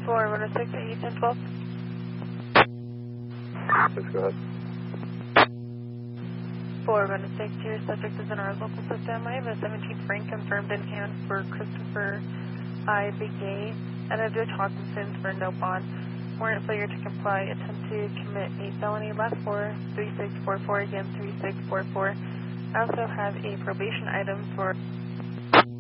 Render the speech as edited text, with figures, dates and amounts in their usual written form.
406 81012. Please go ahead. 406, your subject is in our local system. I have a 17th ring confirmed in hand for Christopher I. Begay and a Judge Hawkinson for no bond. Warrant failure to comply. Attempt to commit a felony. Last 43644, again 3644. I also have a probation item for